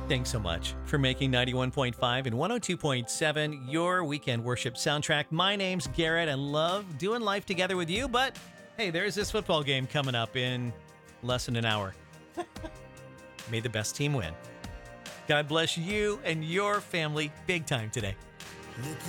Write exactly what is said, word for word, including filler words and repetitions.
Thanks so much for making ninety-one point five and one oh two point seven your weekend worship soundtrack. My name's Garrett and love doing life together with you, but hey, there's this football game coming up in less than an hour. May the best team win. God bless you and your family big time today.